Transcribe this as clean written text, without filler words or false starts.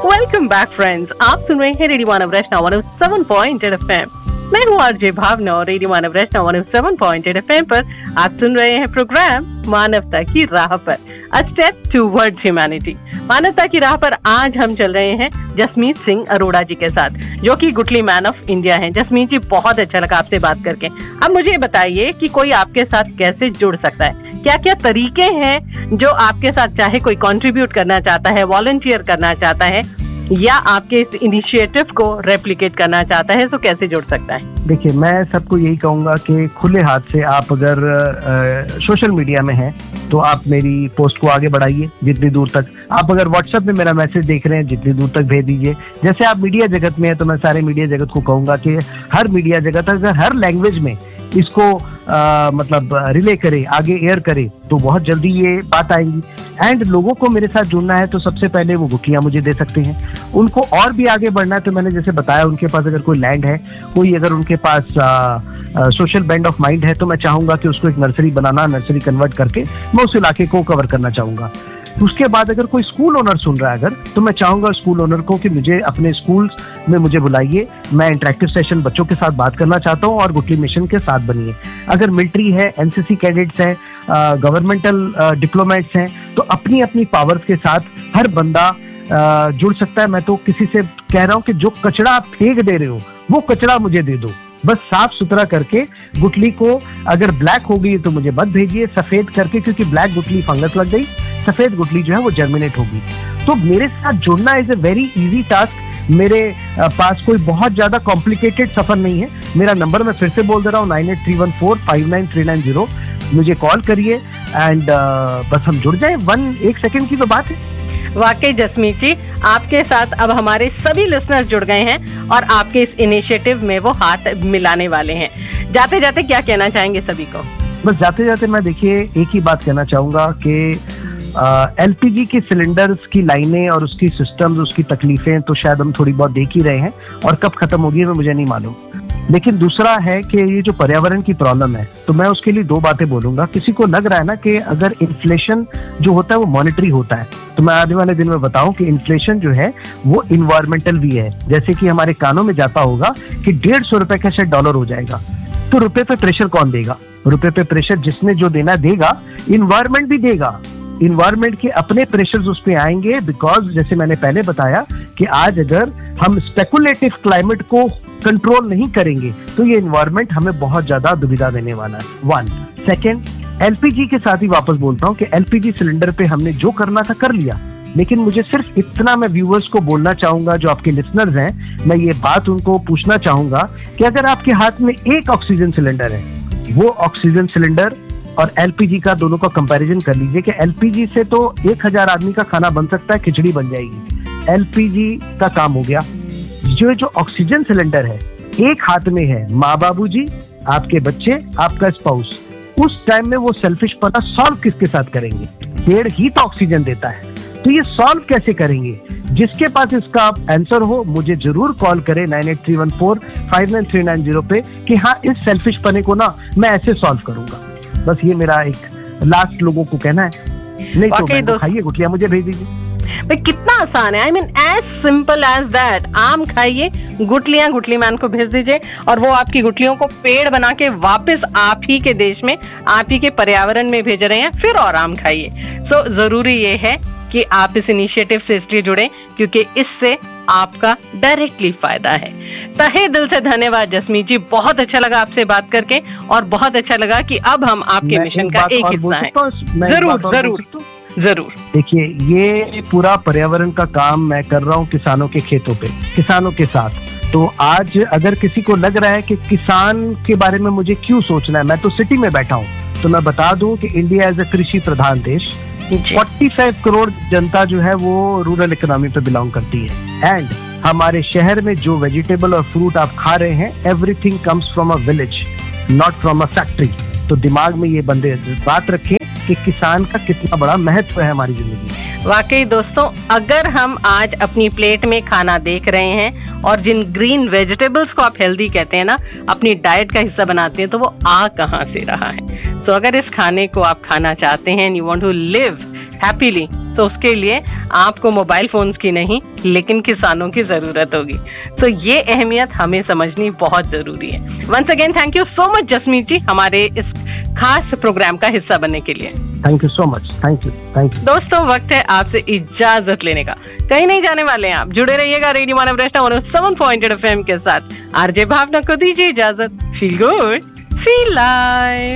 Welcome back friends, आप सुन रहे हैं रेडियो मानव रचना 107.8 FM। मैं हूँ आरजे भावना और रेडियो मानव रचना 107.8 FM पर आप सुन रहे हैं प्रोग्राम मानवता की राह पर, अ स्टेप टुवर्ड्स ह्यूमैनिटी। मानवता की राह पर आज हम चल रहे हैं जसमीत सिंह अरोड़ा जी के साथ, जो कि गुटली मैन ऑफ इंडिया हैं। जसमीत जी, बहुत अच्छा लगा आपसे बात करके। अब मुझे बताइए कि कोई आपके साथ कैसे जुड़ सकता है, क्या क्या तरीके हैं जो आपके साथ, चाहे कोई कंट्रीब्यूट करना चाहता है, वॉलंटियर करना चाहता है या आपके इस इनिशिएटिव को रेप्लिकेट करना चाहता है, तो कैसे जुड़ सकता है? देखिए, मैं सबको यही कहूंगा कि खुले हाथ से आप अगर सोशल मीडिया में हैं तो आप मेरी पोस्ट को आगे बढ़ाइए जितनी दूर तक। आप अगर व्हाट्सएप में मेरा मैसेज देख रहे हैं, जितनी दूर तक भेज दीजिए। जैसे आप मीडिया जगत में हैं तो मैं सारे मीडिया जगत को कहूंगा कि हर मीडिया जगत अगर हर लैंग्वेज में इसको मतलब रिले करे, आगे एयर करे, तो बहुत जल्दी ये बात आएगी। एंड लोगों को मेरे साथ जुड़ना है तो सबसे पहले वो गुटलियां मुझे दे सकते हैं। उनको और भी आगे बढ़ना है तो मैंने जैसे बताया, उनके पास अगर कोई लैंड है, कोई अगर उनके पास सोशल बेंड ऑफ माइंड है, तो मैं चाहूंगा कि उसको एक नर्सरी बनाना, नर्सरी कन्वर्ट करके मैं उस इलाके को कवर करना चाहूंगा। उसके बाद अगर कोई स्कूल ओनर सुन रहा है अगर, तो मैं चाहूंगा स्कूल ओनर को कि मुझे अपने स्कूल्स में मुझे बुलाइए, मैं इंटरेक्टिव सेशन बच्चों के साथ बात करना चाहता हूँ और गुटली मिशन के साथ बनिए। अगर मिलिट्री है, एनसीसी कैडेट्स हैं, गवर्नमेंटल डिप्लोमेट्स हैं, तो अपनी अपनी पावर्स के साथ हर बंदा जुड़ सकता है। मैं तो किसी से कह रहा हूँ कि जो कचरा आप फेंक दे रहे हो वो कचरा मुझे दे दो, बस साफ सुथरा करके। गुटली को अगर ब्लैक हो गई तो मुझे मत भेजिए, सफेद करके, क्योंकि ब्लैक गुटली फंगस लग गई, सफेद गुटली जो है वो जर्मिनेट होगी। तो मेरे साथ जुड़ना is a very easy task. मेरे पास कोई बहुत ज्यादा कॉम्प्लिकेटेड सफर नहीं है। मेरा नंबर मैं फिर से बोल दे रहा हूँ, 9831459390। मुझे कॉल करिए एंड बस हम जुड़ जाए। एक सेकंड की तो बात है। वाकई जसमीत जी, आपके साथ अब हमारे सभी लिसनर्स जुड़ गए हैं और आपके इस इनिशिएटिव में वो हाथ मिलाने वाले हैं। जाते जाते क्या कहना चाहेंगे सभी को? बस जाते जाते मैं देखिए एक ही बात कहना चाहूंगा कि एलपीजी की सिलेंडर्स की लाइनें और उसकी सिस्टम्स, उसकी तकलीफें तो शायद हम थोड़ी बहुत देख ही रहे हैं, और कब खत्म होगी वो मुझे नहीं मालूम। लेकिन दूसरा है कि ये जो पर्यावरण की प्रॉब्लम है, तो मैं उसके लिए दो बातें बोलूंगा। किसी को लग रहा है ना कि अगर इन्फ्लेशन जो होता है वो मॉनेटरी होता है, तो मैं आने वाले दिन में बताऊं कि इन्फ्लेशन जो है वो इन्वायरमेंटल भी है। जैसे कि हमारे कानों में जाता होगा कि 150 रुपए का शायद डॉलर हो जाएगा, तो रुपए पे प्रेशर कौन देगा? रुपए पे प्रेशर जिसने जो देना देगा, इन्वायरमेंट भी देगा। इन्वायरमेंट के अपने प्रेशर्स उस पे आएंगे, बिकॉज जैसे मैंने पहले बताया कि आज अगर हम स्पेकुलेटिव क्लाइमेट को कंट्रोल नहीं करेंगे तो ये इन्वायरमेंट हमें बहुत ज्यादा दुविधा देने वाला है। 1 सेकेंड, एलपीजी के साथ ही वापस बोलता हूँ कि एलपीजी सिलेंडर पे हमने जो करना था कर लिया, लेकिन मुझे सिर्फ इतना मैं व्यूअर्स को बोलना चाहूंगा, जो आपके लिसनर्स हैं, मैं ये बात उनको पूछना चाहूंगा कि अगर आपके हाथ में एक ऑक्सीजन सिलेंडर है, वो ऑक्सीजन सिलेंडर और एलपीजी का दोनों का कंपैरिजन कर लीजिए कि एलपीजी से तो 1000 आदमी का खाना बन सकता है, खिचड़ी बन जाएगी। एलपीजी का काम हो गया। जो ऑक्सीजन सिलेंडर है, एक हाथ में है माँ बाबूजी, आपके बच्चे, आपका स्पाउस, उस टाइम में वो सेल्फिश पना सॉल्व किसके साथ करेंगे? पेड़ ही तो ऑक्सीजन देता है, तो ये सॉल्व कैसे करेंगे? जिसके पास इसका आंसर हो मुझे जरूर कॉल करें 9831459390 पे कि हाँ, इस सेल्फिश पने को ना मैं ऐसे सॉल्व करूंगा। बस ये मेरा एक लास्ट लोगों को कहना है। नहीं तो खाइए गुटलियां, मुझे भेज दीजिए। भाई कितना आसान है, I mean as simple as that. आम खाइए, गुटलियां गुटली मैन को भेज दीजिए और वो आपकी गुटलियों को पेड़ बना के वापस आप ही के देश में, आप ही के पर्यावरण में भेज रहे हैं, फिर और आम खाइए। सो जरूरी ये है कि आप इस इनिशिएटिव से इसलिए जुड़े क्योंकि इससे आपका डायरेक्टली फायदा है। तहे दिल से धन्यवाद जसमीत जी, बहुत अच्छा लगा आपसे बात करके और बहुत अच्छा लगा कि अब हम आपके मिशन का एक हिस्सा हैं। जरूर। देखिए, ये पूरा पर्यावरण का काम मैं कर रहा हूँ किसानों के खेतों पे, किसानों के साथ। तो आज अगर किसी को लग रहा है कि किसान के बारे में मुझे क्यों सोचना है, मैं तो सिटी में बैठा हूँ, तो मैं बता दूं कि इंडिया एज ए कृषि प्रधान देश, 45 करोड़ जनता जो है वो रूरल इकोनॉमी पे बिलोंग करती है। एंड हमारे शहर में जो वेजिटेबल और फ्रूट आप खा रहे हैं, everything comes from a village, not from a factory. तो दिमाग में ये बंदे बात रखें कि किसान का कितना बड़ा महत्व है हमारी जिंदगी में। वाकई दोस्तों, अगर हम आज अपनी प्लेट में खाना देख रहे हैं और जिन ग्रीन वेजिटेबल्स को आप हेल्दी कहते हैं ना, अपनी डाइट का हिस्सा बनाते हैं, तो वो आ कहाँ से रहा है? तो अगर इस खाने को आप खाना चाहते हैं, you want to live happily, तो उसके लिए आपको मोबाइल फोन्स की नहीं लेकिन किसानों की जरूरत होगी। तो ये अहमियत हमें समझनी बहुत जरूरी है। Once again thank you so much Jasmeet जी हमारे इस खास प्रोग्राम का हिस्सा बनने के लिए। Thank you so much, thank you. दोस्तों वक्त है आपसे इजाजत लेने का, कहीं नहीं जाने वाले हैं आप, जुड़े रहिएगा रेडियो मानव रचना 107.8 FM के साथ। आरजे भावना को दीजिए इजाजत। Feel good, feel live.